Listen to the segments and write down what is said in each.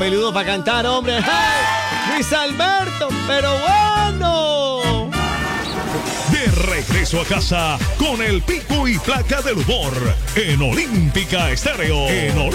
Peludo para cantar, hombre. ¡Hey! Luis Alberto, pero bueno. De regreso a casa con el pico y placa del humor en Olímpica Estéreo.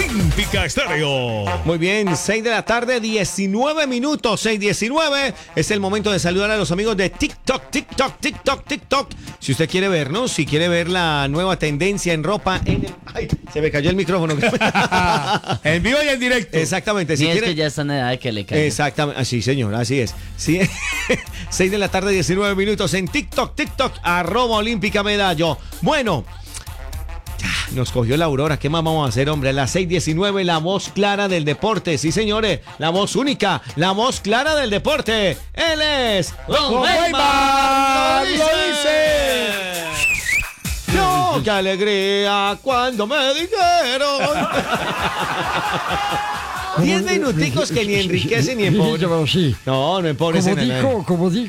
Muy bien, 6 de la tarde, 19 minutos, 6:19. Es el momento de saludar a los amigos de TikTok. Si usted quiere vernos, si quiere ver la nueva tendencia en ropa ¡ay! Se me cayó el micrófono. En vivo y en directo. Exactamente. Si es que ya está en edad de que le caiga. Exactamente, sí, señor, así es. Sí. 6 de la tarde, 19 minutos en TikTok, @Olímpica Medallo. Bueno, nos cogió la aurora. ¿Qué más vamos a hacer, hombre? A las 6:19, la voz clara del deporte. Sí, señores, la voz única, la voz clara del deporte. Él es Don Weyman. ¡Lo dice! ¡No! ¡Qué alegría cuando me dijeron! 10 minuticos que ni enriquecen ni empobrecen. Sí. No empobrecen a nadie.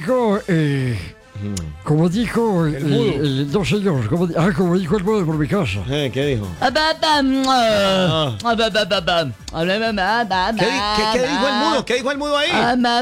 Como dijo el no señor, como dijo el mudo por mi casa. ¿Qué dijo? ¿Qué dijo el mudo? ¿Qué dijo el mudo ahí?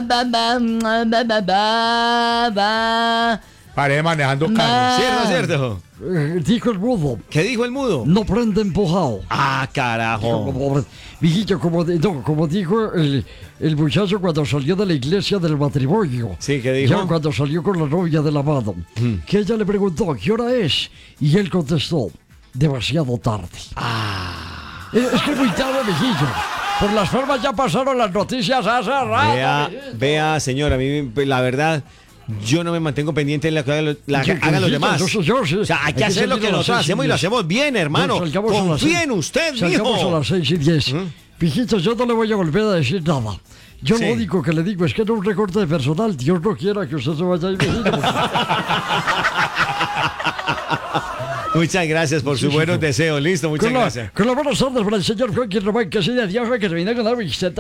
Paré manejando carros. ¿Cierto o cierto? Dijo el mudo. ¿Qué dijo el mudo? No prende empujado. Ah, carajo. Mijito, como dijo el muchacho cuando salió de la iglesia del matrimonio. Sí, ¿qué dijo? Ya cuando salió con la novia del amado. Que ella le preguntó, ¿qué hora es? Y él contestó, demasiado tarde. Es que es muy tarde, mijillo. Por las formas ya pasaron las noticias hace rato. Vea, señora, a mí la verdad, yo no me mantengo pendiente en la que hagan los demás. O sea, hay que hacer lo que nosotros hacemos y lo hacemos bien, hermano. Confíe en usted, mijo. Salgamos a las 6:10. Pijitos, yo no le voy a volver a decir nada. Yo lo único que le digo es que no un recorte de personal. Dios no quiera que usted se vaya a ir. Muchas gracias por sus buenos deseos. Listo, muchas gracias. Con las buenas tardes para el señor Joaquín Román, que de Dios que se viene con la visita.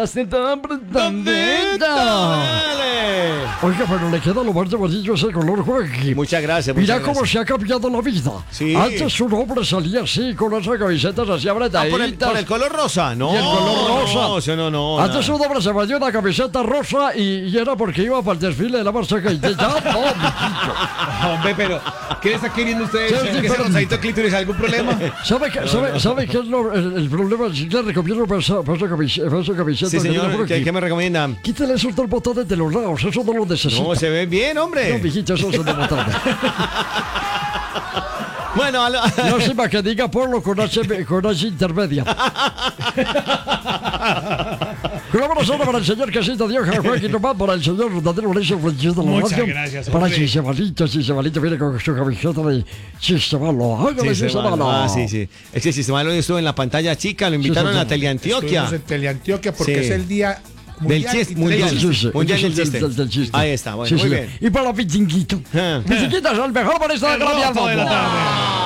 Oiga, pero le queda lo más de bonito ese color, Joaquín. Muchas gracias. Mira cómo se ha cambiado la vida. Sí. Antes un hombre salía así, con esas camisetas así apretaditas. ¿Por el color rosa? No. ¿Y el color rosa? No. Antes un hombre se ponía una camiseta rosa y era porque iba para el desfile de la marcha que Hombre, pero ¿qué le está queriendo usted? ¿Que ese rosadito clítoris algún problema? ¿Sabe qué es el problema? Si le recomiendo para esa camiseta. Sí, señor. ¿Qué me recomienda? Quítale esos dos botones de los lados. Eso no lo necesita. No, se ve bien, hombre. No, mijito, eso se botones. Bueno, no se va que diga porno con H intermedia. Colabora solo para el señor Casito Dios, Joaquín Román, para el señor Daniel Lorenzo Francisco. Muchas gracias, para Chisemalito viene con su camiseta de Chisemalo. Sí. Es que Chisemalo estuvo en la pantalla chica, lo invitaron a Teleantioquia. Estuvimos en Teleantioquia porque es el día mundial del chiste. Ahí está, bueno, muy bien. Y para Pichinguito. Pichinguito es el mejor para esta de la tarde.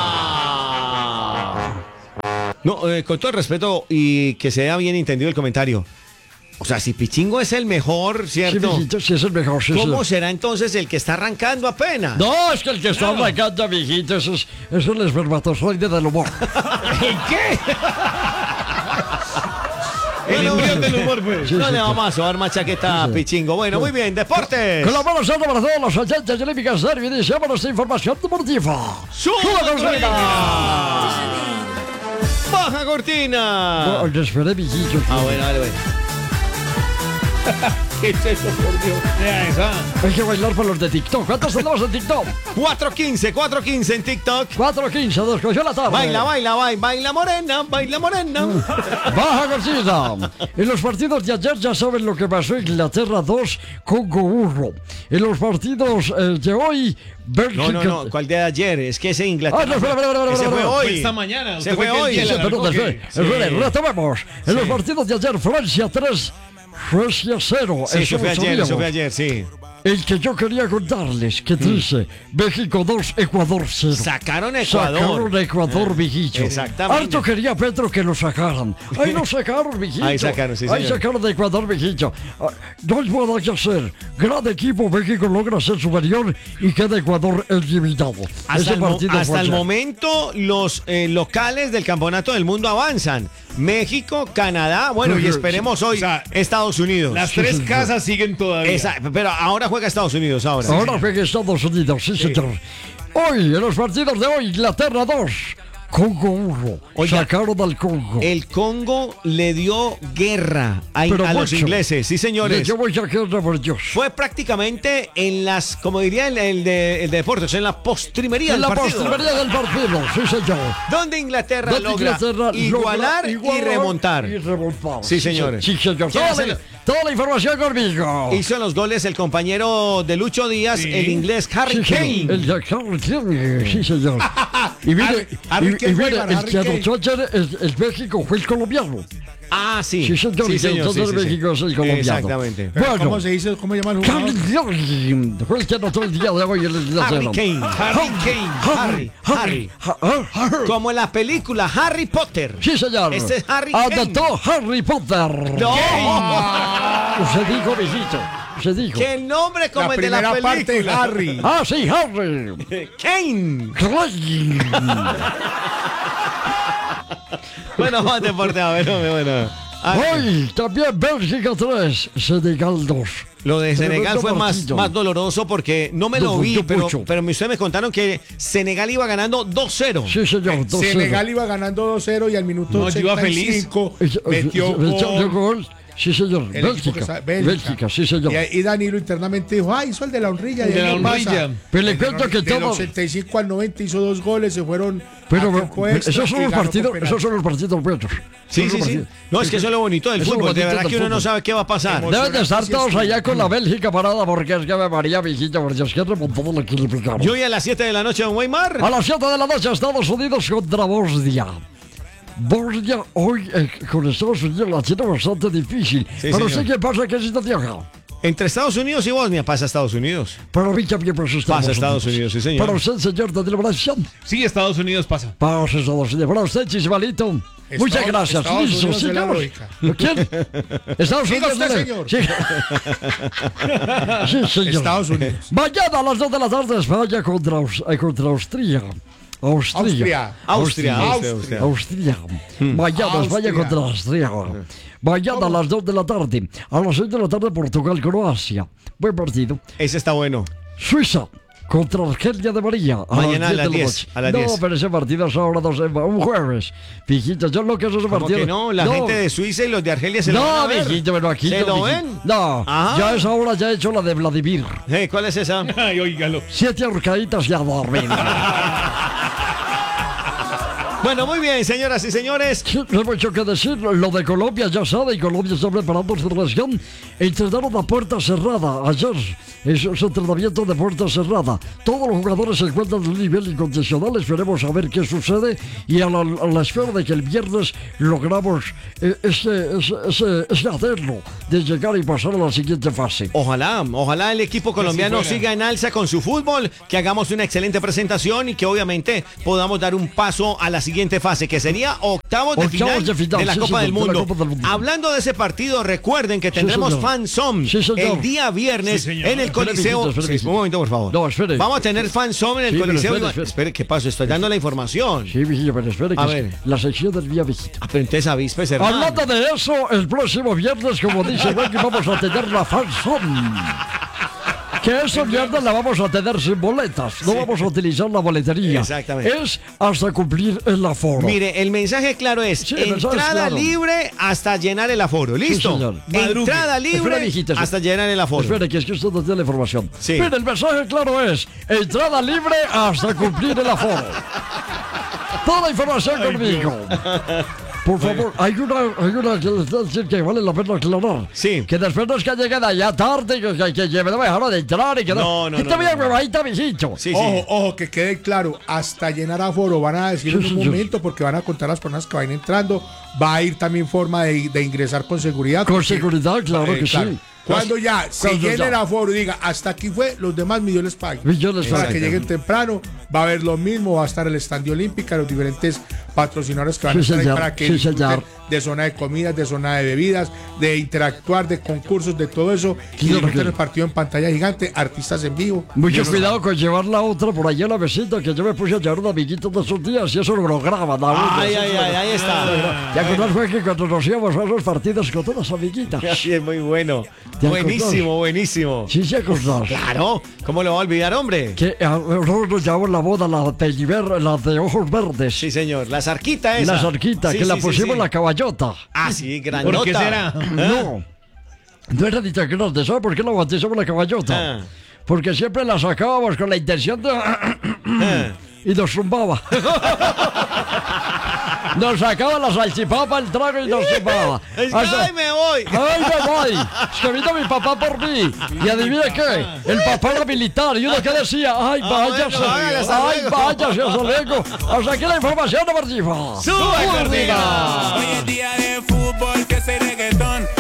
No, con todo el respeto y que sea bien entendido el comentario. O sea, si Pichingo es el mejor, ¿cierto? Sí, es el mejor. ¿Cómo será entonces el que está arrancando apenas? No, es que el que está arrancando, mijito, eso es el espermatozoide del humor. ¿Qué? El embrión del humor, pues. No le vamos a sobar más chaqueta a Pichingo. Bueno, muy bien, deportes. Con la mano sana para todos los oyentes de Olímpica Estéreo. Iniciamos esta información deportiva. ¡Suba cortina! ¡Baja cortina! No, esperé, mijito. Bueno, dale. ¿Qué es eso, por Dios? Hay que bailar para los de TikTok. ¿Cuántos tenemos en TikTok? 4:15 en TikTok. 4:15, nos cogió la tarde. Baila morena. Baja cortina. En los partidos de ayer ya saben lo que pasó. Inglaterra 2, Congo 1. En los partidos de hoy, Bélgica... No, ¿cuál de ayer? Es que ese Inglaterra... Ese fue hoy. Esta mañana. Se fue hoy. Retomemos. En los partidos de ayer, Francia 3, Suecia 0. Sí, eso fue ayer, sí. el que yo quería contarles, que dice México 2, Ecuador 0. Sacaron a Ecuador. Sacaron a Ecuador, mijillo. Exactamente. Harto quería Petro que lo sacaran. Ahí lo sacaron, mijillo. Ahí sacaron, sí, Ahí señor. sacaron de Ecuador, mijillo. No hay nada que hacer. Gran equipo, México logra ser superior y queda Ecuador eliminado. Hasta, Ese partido fue hasta el ayer. momento, los locales del Campeonato del Mundo avanzan. México, Canadá, bueno, y esperemos hoy o sea, Estados Unidos. Las tres casas siguen todavía. Pero ahora juega Estados Unidos, ahora. Ahora juega Estados Unidos, sí, señor. Hoy, en los partidos de hoy, Inglaterra 2, Congo 1. Oiga, Sacaron al Congo. El Congo le dio guerra a los Mucho. ingleses, sí, señores. Yo voy a guerra por Dios. Fue prácticamente en las, como diría el de deportes, en la postrimería En del la partido. postrimería del partido, sí, señor. Donde Inglaterra Donde logra Inglaterra igualar logra y remontar. Y remontar. Sí, señores. Sí, señor. ¿Quién hace Toda la información conmigo. Hizo los goles el compañero de Lucho Díaz, Sí. el inglés Harry Sí, Kane. señor. El de Harry Kane, sí, señor. Y mire, Harry Kane y mire, juega, el Harry que Kane. anotó ayer el México fue el colombiano. Ah, sí. Sí, señor. Sí, Que señor, anotó sí, el sí, sí. México es el colombiano. Exactamente. Pero, Bueno. ¿cómo se dice? ¿Cómo llama el jugador? Harry fue el que anotó el día de hoy el Harry Inglaterra. Kane. Harry. Como en la película Harry Potter. Sí, señor. Este es Harry Kane. Anotó Harry Potter. No. Se dijo, mijito. Se dijo. Que el nombre como La el de la primera parte, película. Harry. Ah, sí, Harry. Kane. Harry. Bueno, más deporte, a ver, bueno. Hoy también Bélgica 3, Senegal 2. Lo de Senegal Tremendo fue partido. más doloroso porque no me lo vi, Yo pero mucho. ustedes me contaron que Senegal iba ganando 2-0. Sí, señor. 2-0. Senegal iba ganando 2-0 y al minuto No, yo iba 85 Ella- metió dio gol. gol. Sí, señor. El equipo que Bélgica. está- Bélgica, sí, señor. Y Danilo internamente dijo, hizo el de la honrilla. El de ahí la no pasa". honrilla. Pero le cuento que Del todo. 85 al 90 hizo 2 goles, se fueron Pero a tiempo extra esos y son los ganó partidos, por penal. esos son los partidos buenos. Sí, Esos sí, son sí. los No, es que eso es lo bonito del Eso es lo fútbol. De bonito verdad del que uno no fútbol. sabe qué va a pasar. Deben de estar Sí, todos sí. allá con la Bélgica parada porque es que me María, mijita, por Dios, que remontado la equilibraron. Y hoy a las 7 de la noche en Weimar. A las 7 de la noche, Estados Unidos contra Bosnia. Bosnia hoy con Estados Unidos la tiene bastante difícil. Sí, Pero señor. sí que pasa que situación. Entre Estados Unidos y Bosnia pasa Estados Unidos. Para mí también pasa Estados Unidos, sí, señor. Para usted, señor de celebración. Sí, Estados Unidos pasa. Para Estados Unidos. Para usted, Chismalito. Muchas gracias. Estados Listo, Unidos de la sigamos. lógica. ¿Quién? Estados Diga Unidos. usted, de la- señor. Sí. Sí, señor. Estados Unidos. Mañana a las 2 de la tarde, España contra Austria. Austria. Austria. Mañana España Austria. contra Austria. Mañana a las 2 de la tarde. A las 6 de la tarde, Portugal-Croacia. Buen partido. Ese está bueno. Suiza contra Argelia de María. Mañana a las 10 de la 10, noche. a las No, 10. pero ese partido es ahora un jueves. Fijito, yo lo que es ese Como partido. que no, la gente de Suiza y los de Argelia se lo van a No, ver. mijito, pero aquí ¿Se no, lo mijito. ven? No, Ajá. ya a esa hora ya he hecho la de Vladimir. ¿Cuál es esa? Ay, óigalo. 7 ahorcaditas y a dormir. Bueno, muy bien, señoras y señores. Sí, no hay mucho que decir. Lo de Colombia ya sabe, y Colombia está preparando su relación. Entrenaron a puerta cerrada ayer. Es entrenamiento de puerta cerrada. Todos los jugadores se encuentran en un nivel incondicional. Esperemos a ver qué sucede. Y a la espera de que el viernes logramos ese hacerlo de llegar y pasar a la siguiente fase. Ojalá el equipo colombiano siga en alza con su fútbol, que hagamos una excelente presentación y que obviamente podamos dar un paso a la siguiente fase, que sería octavos de final de la sí, Copa señor, del de la Mundo. Copa del Mundo. Hablando de ese partido, recuerden que tendremos señor. Fanzone Sí, señor. el día viernes Sí, señor. en el Coliseo. Espere, Sí, mijito. un momento, por favor. No, espere. Vamos a tener Fanzone en el Sí, pero Coliseo. espere. Espere, ¿qué pasó? Estoy dando la información. Sí, mijillo, pero espere que A es ver. la sección del día, mijito. Ah, pero entonces avíspese, hermano. Hablando de eso, el próximo viernes, como dice Becky, vamos a tener la Fanzone. Que ese viernes la vamos a tener sin boletas. No vamos a utilizar la boletería. Exactamente. Es hasta cumplir el aforo. Mire, el mensaje claro es Sí, el mensaje es entrada claro. libre hasta llenar el aforo. ¿Listo? señor. Entrada Espera, libre mijito, hasta llenar el aforo. Espere, que es que usted no tiene la información. Sí. Mire, el mensaje claro es entrada libre hasta cumplir el aforo. Toda la información conmigo. Por favor, hay una que les voy a decir que vale la pena aclarar. Sí. Que después no es que lleguen allá tarde, que me dejaron de entrar y que No. Está bien, huevadita, mijito. Sí, Ojo, que quede claro, hasta llenar aforo van a decir en un momento, porque van a contar las personas que van entrando, va a ir también forma de ingresar con seguridad. Con seguridad, claro que sí. Cuando ya se Cuando llene el ya. aforo y diga, hasta aquí fue, los demás millones paguen. Millones Para paguen. que lleguen temprano, va a haber lo mismo, va a estar el Estadio Olímpica, los diferentes patrocinadores que van a Sí, estar ahí señor. para que Sí, disfruten señor. de zona de comidas, de zona de bebidas, de interactuar, de concursos, de todo eso. Y Claro disfruten que- el partido en pantalla gigante, artistas en vivo. Mucho Eso- cuidado con llevar la otra por allá a la mesita, que yo me puse a llevar un amiguito de esos días y eso lo graban. Ay, ahí está. Ya acordás fue que cuando nos íbamos a los partidos con todas las amiguitas. Así es muy bueno. ¿Te Buenísimo. Sí, se acordás. Claro, ¿cómo lo va a olvidar, hombre? Que nosotros nos llamamos la boda, la de ojos verdes. Sí, señor. La zarquita esa. La zarquita, Sí, que la sí, pusimos sí. la caballota. Ah, sí, grandota. ¿Por qué será? No era ni tan grande. ¿Sabes por qué la bautizamos la caballota? Ah. Porque siempre la sacábamos con la intención de... y nos zumbaba. Nos sacaba la salchipapa, el trago y nos zumbaba. ¡Ay, me voy! ¡Ay, me voy! Es que vino mi papá por mí. Y adivina qué, el papá era militar. Y uno que decía, ¡ay, váyase! bueno, hágale, hasta ¡Ay, luego. váyase, hasta luego! Hasta aquí la información deportiva. ¡Sube, Cardinal! Hoy es día de fútbol, que soy reggaetón.